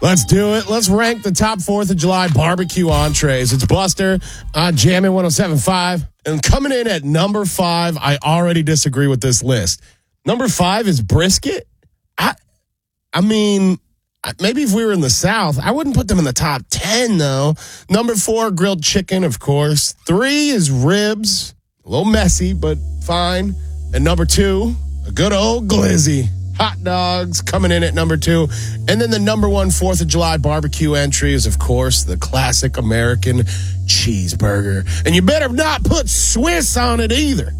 Let's do it. Let's rank the top 4th of July barbecue entrees. It's Buster on Jammin' 107.5. And coming in at number 5, I already disagree with this list. Number 5 is brisket. I mean, maybe if we were in the South, I wouldn't put them in the top 10, though. Number 4, grilled chicken, of course. 3 is ribs. A little messy, but fine. And number 2, a good old glizzy. Hot dogs coming in at number 2. And then the number 1 4th of July barbecue entry is, of course, the classic American cheeseburger. And you better not put Swiss on it either.